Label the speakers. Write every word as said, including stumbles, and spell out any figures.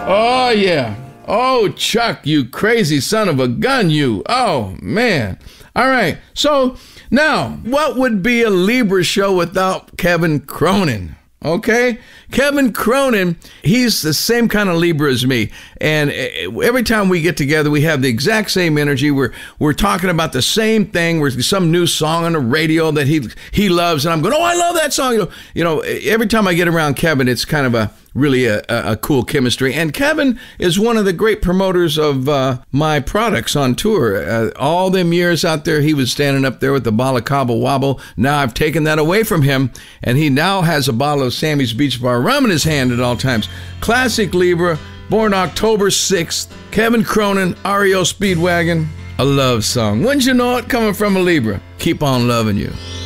Speaker 1: Oh, yeah. Oh, Chuck, you crazy son of a gun, you. Oh, man. All right. So now, what would be a Libra show without Kevin Cronin? Okay? Kevin Cronin, he's the same kind of Libra as me. And every time we get together, we have the exact same energy. We're we're talking about the same thing. We're some new song on the radio that he he loves. And I'm going, oh, I love that song. You know, you know, every time I get around Kevin, it's kind of a really a, a cool chemistry. And Kevin is one of the great promoters of uh, my products on tour. Uh, all them years out there, he was standing up there with the bottle of Cabo Wabo. Now I've taken that away from him, and he now has a bottle of Sammy's Beach Bar rum in his hand at all times. Classic Libra, born October sixth. Kevin Cronin, R E O Speedwagon, a love song. Wouldn't you know it, coming from a Libra? Keep on loving you.